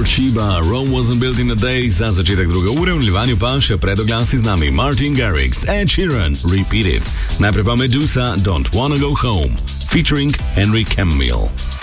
Chiba, Rome wasn't built in a day, za začetek druge ure, v nadaljevanju pa še predoglasi z nami Martin Garrix, Ed Sheeran, Repeat It. Najprej pa Medusa, Don't Wanna Go Home, featuring Henry Cavill.